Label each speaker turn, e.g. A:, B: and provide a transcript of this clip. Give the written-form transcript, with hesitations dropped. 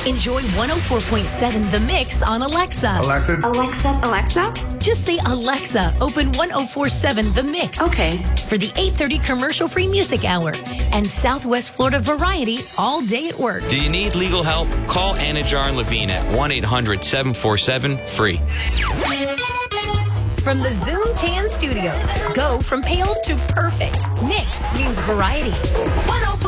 A: Enjoy 104.7 The Mix on Alexa.
B: Alexa?
A: Just say, Alexa, open 104.7 The Mix.
B: Okay.
A: For the 8:30 commercial-free music hour and Southwest Florida variety all day at work.
C: Do you need legal help? Call Anajar and Levine at 1-800-747-FREE.
A: From the Zoom Tan Studios, go from pale to perfect. Mix means variety.